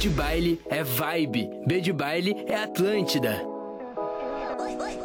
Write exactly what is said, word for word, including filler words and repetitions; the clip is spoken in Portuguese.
de baile é vibe, B de baile é Atlântida. Oi, oi.